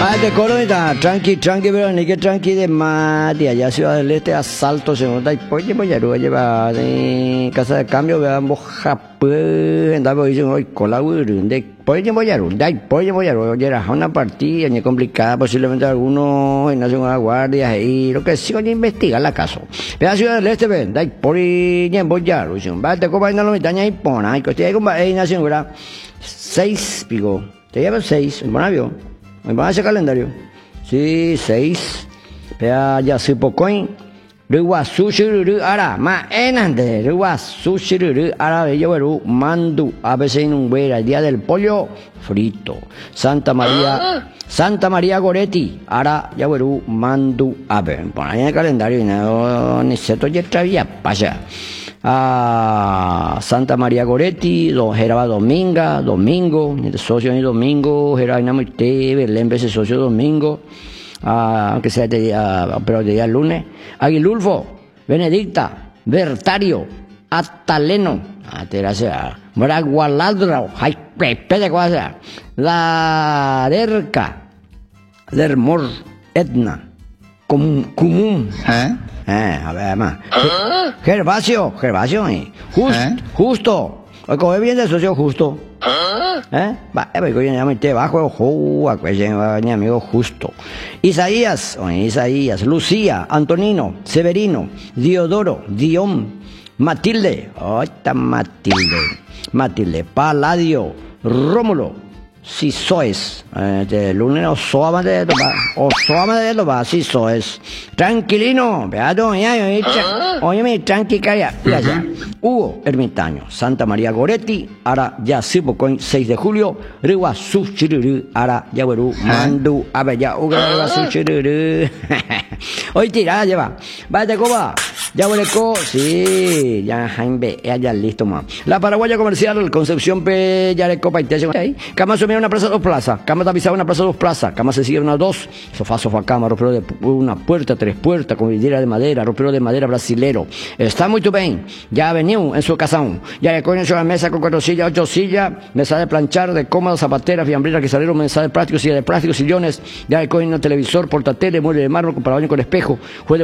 Vale, coronita, tranqui, pero ni que tranqui de mati, allá Ciudad del Este, asalto, segunda, y pues lleva de casa de cambio, veamos Japón, andaba diciendo hoy colaborar, de pues era una partida, ni complicada, posiblemente algunos en la guardia, y lo que sí, oye, investigar la caso. Pero Ciudad del Este, ven, de por y boyar, vale, te copa y no lo metaña y pona, y que usted hay como ahí nació, ¿verdad? 6, pico, te lleva 6, en Bonavio. ¿Me van a ese calendario? Sí, 6. Vea, ya se pocoin. Ruwa sushiruru ara. Ma enante. Ruwa sushiruru ara. Bello mandu. A veces en un güera. El día del pollo frito. Santa María Goretti. Ara. Ya veru mandu. A ver. Pon ahí en el calendario. Y no necesito ya todavía. Pasa. Santa María Goretti, Geraba Domingo, el socio ni Domingo, Geraba Inamoite, Belén veces socio Domingo, aunque sea pero de día lunes, Aguilulfo, Benedicta, Bertario, Ataleno, Moragualadro, ay, Pepe de Guasa, La Derca, Lermor, Etna, Común, a ver, más. Gervasio, Justo. Coge bien de socio Justo. Va, bajo, mi amigo Justo. Isaías, Lucía, Antonino, Severino, Diodoro, Dion, Matilde, Matilde, Paladio, Rómulo, si sois, lunes o soama de topa, si sois, tranquilino, beato, oye, tranquila, Hugo Ermitaño, Santa María Goretti, ahora ya sipo con 6 de julio, Riwa Suchiruru, ahora ya veru, mandu, a ver, ya, Riwa Suchiruru, hoy tira, lleva, vaya coba. Ya hueleco, sí, ya Jaime, ya listo más. La Paraguaya Comercial, Concepción P, ya le copa y te ahí. Cama asumía una plaza, 2 plazas. Cama tapizada una plaza, 2 plazas. Cama se sigue una 2. Sofá, cama, ropero de una puerta, 3 puertas, con vidriera de madera, ropero de madera brasilero. Está muy bien. Ya ha venido en su casón. Ya le cogen la mesa con 4 sillas, 8 sillas, mesa de planchar, de cómoda, zapatera, fiambrera, quesalero, mesa de plástico, silla de plástico, sillones. Ya le cogen un televisor, portatele, mueble de mármol, con parabaño con espejo.